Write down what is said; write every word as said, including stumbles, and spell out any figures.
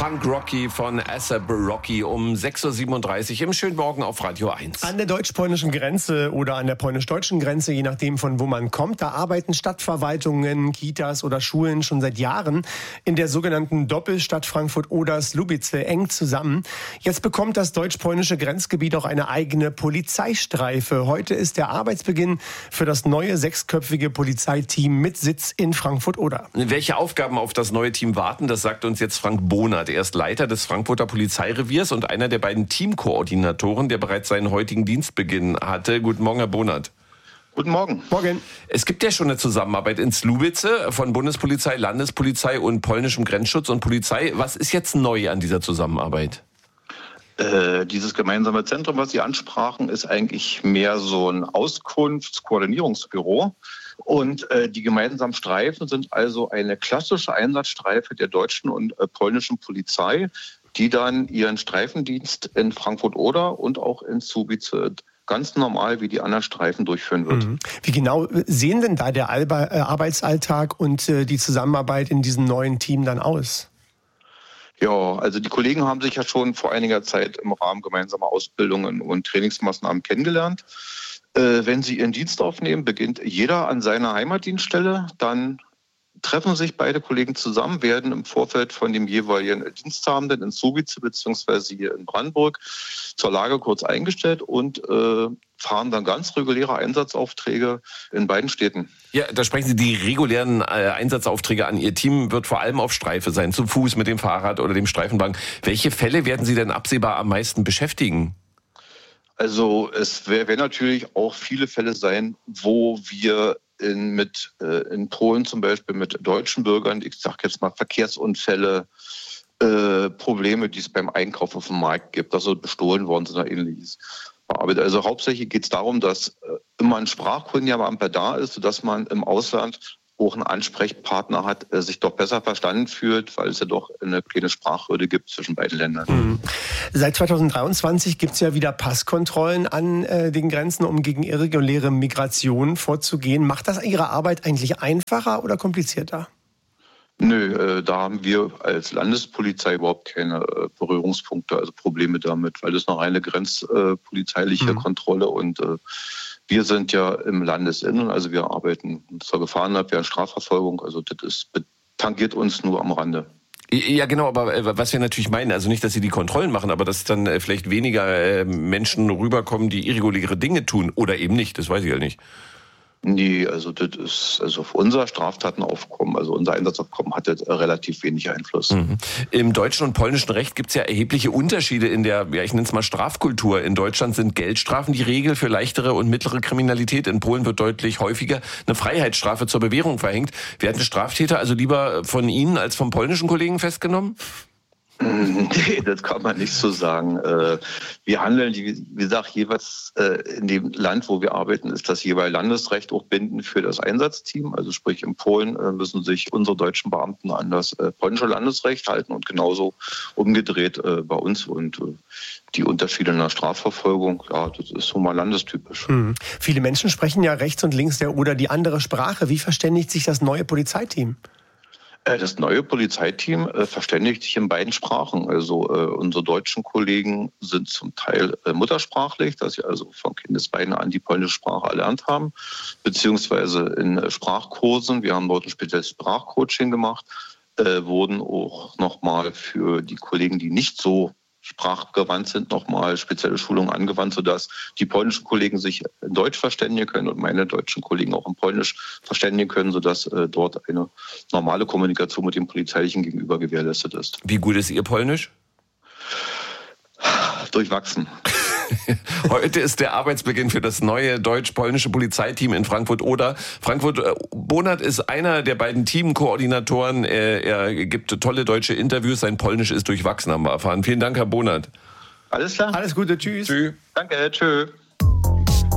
Punk Rocky von A$ap Rocky um sechs Uhr siebenunddreißig im schönen Morgen auf Radio eins. An der deutsch-polnischen Grenze oder an der polnisch-deutschen Grenze, je nachdem von wo man kommt, da arbeiten Stadtverwaltungen, Kitas oder Schulen schon seit Jahren in der sogenannten Doppelstadt Frankfurt-Oder-Słubice eng zusammen. Jetzt bekommt das deutsch-polnische Grenzgebiet auch eine eigene Polizeistreife. Heute ist der Arbeitsbeginn für das neue sechsköpfige Polizeiteam mit Sitz in Frankfurt-Oder. Welche Aufgaben auf das neue Team warten, das sagt uns jetzt Frank Bonert. Er ist Leiter des Frankfurter Polizeireviers und einer der beiden Teamkoordinatoren, der bereits seinen heutigen Dienstbeginn hatte. Guten Morgen, Herr Bonert. Guten Morgen. Morgen. Es gibt ja schon eine Zusammenarbeit in Słubice von Bundespolizei, Landespolizei und polnischem Grenzschutz und Polizei. Was ist jetzt neu an dieser Zusammenarbeit? Äh, dieses gemeinsame Zentrum, was Sie ansprachen, ist eigentlich mehr so ein Auskunftskoordinierungsbüro. Und äh, die gemeinsamen Streifen sind also eine klassische Einsatzstreife der deutschen und äh, polnischen Polizei, die dann ihren Streifendienst in Frankfurt-Oder und auch in Słubice ganz normal wie die anderen Streifen durchführen wird. Mhm. Wie genau sehen denn da der Alba- äh, Arbeitsalltag und äh, die Zusammenarbeit in diesem neuen Team dann aus? Ja, also die Kollegen haben sich ja schon vor einiger Zeit im Rahmen gemeinsamer Ausbildungen und Trainingsmaßnahmen kennengelernt. Äh, wenn sie ihren Dienst aufnehmen, beginnt jeder an seiner Heimatdienststelle. Dann treffen sich beide Kollegen zusammen, werden im Vorfeld von dem jeweiligen Diensthabenden in Słubice bzw. hier in Brandenburg zur Lage kurz eingestellt und äh, fahren dann ganz reguläre Einsatzaufträge in beiden Städten. Ja, da sprechen Sie die regulären äh, Einsatzaufträge an. Ihr Team wird vor allem auf Streife sein, zu Fuß, mit dem Fahrrad oder dem Streifenwagen. Welche Fälle werden Sie denn absehbar am meisten beschäftigen? Also es werden natürlich auch viele Fälle sein, wo wir in, mit, äh, in Polen zum Beispiel mit deutschen Bürgern, ich sage jetzt mal Verkehrsunfälle, äh, Probleme, die es beim Einkauf auf dem Markt gibt, dass sie bestohlen worden sind oder ähnliches. Aber also hauptsächlich geht es darum, dass äh, immer ein Sprachkundiger da ist, sodass man im Ausland auch einen Ansprechpartner hat, äh, sich doch besser verstanden fühlt, weil es ja doch eine kleine Sprachhürde gibt zwischen beiden Ländern. Mhm. Seit zweitausenddreiundzwanzig gibt es ja wieder Passkontrollen an äh, den Grenzen, um gegen irreguläre Migration vorzugehen. Macht das Ihre Arbeit eigentlich einfacher oder komplizierter? Nö, äh, da haben wir als Landespolizei überhaupt keine äh, Berührungspunkte, also Probleme damit, weil das noch eine grenzpolizeiliche äh, mhm. Kontrolle und äh, wir sind ja im Landesinnen, also wir arbeiten zur Gefahrenabwehr, Strafverfolgung, also das ist, tangiert uns nur am Rande. Ja, genau, aber was wir natürlich meinen, also nicht, dass Sie die Kontrollen machen, aber dass dann vielleicht weniger Menschen rüberkommen, die irreguläre Dinge tun oder eben nicht, das weiß ich ja nicht. Nee, also das ist, also auf unser Straftatenaufkommen, also unser Einsatzaufkommen hat das relativ wenig Einfluss. Mhm. Im deutschen und polnischen Recht gibt es ja erhebliche Unterschiede in der, ja, ich nenne es mal Strafkultur. In Deutschland sind Geldstrafen die Regel für leichtere und mittlere Kriminalität. In Polen wird deutlich häufiger eine Freiheitsstrafe zur Bewährung verhängt. Werden Straftäter also lieber von Ihnen als vom polnischen Kollegen festgenommen? Nee, das kann man nicht so sagen. Wir handeln, wie gesagt, jeweils in dem Land, wo wir arbeiten, ist das jeweilige Landesrecht auch bindend für das Einsatzteam. Also sprich, in Polen müssen sich unsere deutschen Beamten an das polnische Landesrecht halten und genauso umgedreht bei uns. Und die Unterschiede in der Strafverfolgung, ja, das ist so mal landestypisch. Mhm. Viele Menschen sprechen ja rechts und links der Oder die andere Sprache. Wie verständigt sich das neue Polizeiteam? Das neue Polizeiteam äh, verständigt sich in beiden Sprachen. Also äh, unsere deutschen Kollegen sind zum Teil äh, muttersprachlich, dass sie also von Kindesbeinen an die polnische Sprache erlernt haben, beziehungsweise in äh, Sprachkursen. Wir haben dort ein spezielles Sprachcoaching gemacht, äh, wurden auch nochmal für die Kollegen, die nicht so sprachgewandt sind, nochmal spezielle Schulungen angewandt, sodass die polnischen Kollegen sich in Deutsch verständigen können und meine deutschen Kollegen auch in Polnisch verständigen können, sodass äh, dort eine normale Kommunikation mit dem polizeilichen Gegenüber gewährleistet ist. Wie gut ist Ihr Polnisch? Durchwachsen. Heute ist der Arbeitsbeginn für das neue deutsch-polnische Polizeiteam in Frankfurt-Oder. Frankfurt Bonert ist einer der beiden Teamkoordinatoren. Er, er gibt tolle deutsche Interviews. Sein Polnisch ist durchwachsen, haben wir erfahren. Vielen Dank, Herr Bonert. Alles klar. Alles Gute, tschüss. Tschüss. Danke, tschüss.